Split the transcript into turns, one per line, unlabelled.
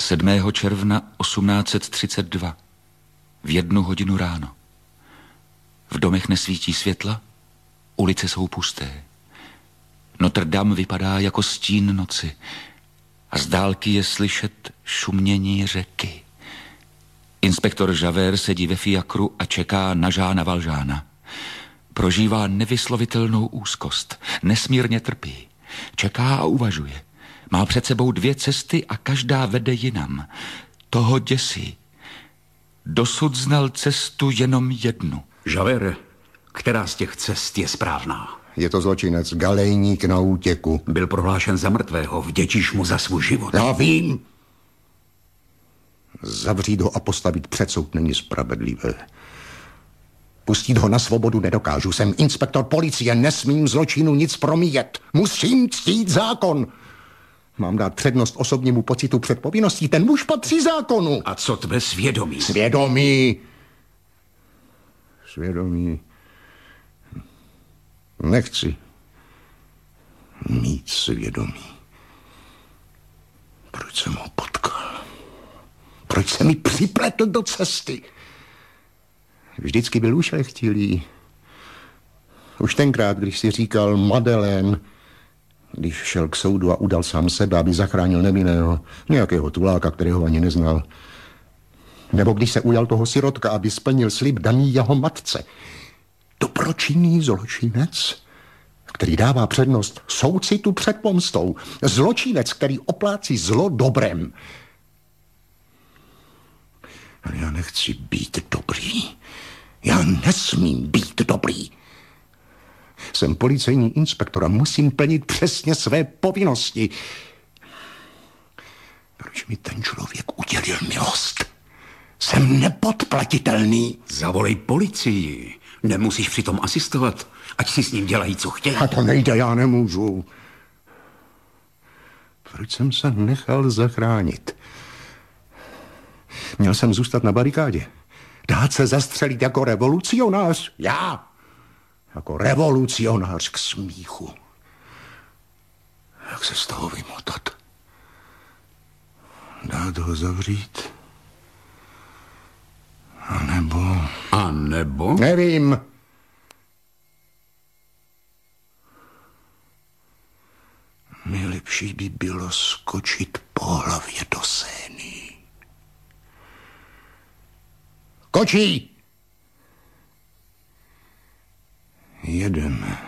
7. června 1832 v 1 hodinu ráno. V domech nesvítí světla, ulice jsou pusté. Notre Dame vypadá jako stín noci a z dálky je slyšet šumění řeky. Inspektor Javert sedí ve fiakru a čeká na Jeana Valjeana. Prožívá nevyslovitelnou úzkost, nesmírně trpí. Čeká a uvažuje. Má před sebou 2 cesty a každá vede jinam. Toho děsí. Dosud znal cestu jenom jednu.
Javert, která z těch cest je správná?
Je to zločinec, galejník na útěku.
Byl prohlášen za mrtvého, vděčíš mu za svůj život.
Já vím. Zavřít ho a postavit před soud není spravedlivé. Pustit ho na svobodu nedokážu. Jsem inspektor policie, nesmím zločinu nic promíjet. Musím ctít zákon. Mám dát přednost osobnímu pocitu před povinností. Ten muž patří zákonu.
A co tvé svědomí?
Svědomí. Nechci mít svědomí. Proč jsem ho potkal? Proč se mi připletl do cesty? Vždycky byl ušlechtilý. Už tenkrát, když si říkal Madeleine, když šel k soudu a udal sám sebe, aby zachránil nevinného, nějakého tuláka, kterého ani neznal. Nebo když se ujal toho sirotka, aby splnil slib daný jeho matce. Dobročinný zločinec, který dává přednost soucitu před pomstou. Zločinec, který oplácí zlo dobrem. Ale já nechci být dobrý. Já nesmím být dobrý. Jsem policejní inspektor a musím plnit přesně své povinnosti. Proč mi ten člověk udělil milost? Jsem nepodplatitelný.
Zavolej policii. Nemusíš přitom asistovat, ať si s ním dělají, co chtějí.
A to nejde, já nemůžu. Proč jsem se nechal zachránit? Měl jsem zůstat na barikádě. Dát se zastřelit jako revolucionář. Já. Jako revolucionář k smíchu. Jak se z toho vymotat? Dát ho zavřít? A nebo? Nevím. Nejlepší by bylo skočit po hlavě do Sény. Kočí! Jedeme.